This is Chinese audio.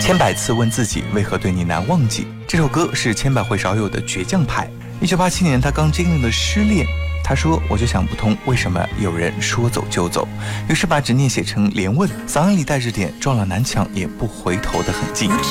千百次问自己为何对你难忘记。这首歌是千百惠少有的倔强派。1987年他刚经历了失恋，他说我就想不通为什么有人说走就走，于是把执念写成连问，嗓音里带着点撞了南墙也不回头的痕迹。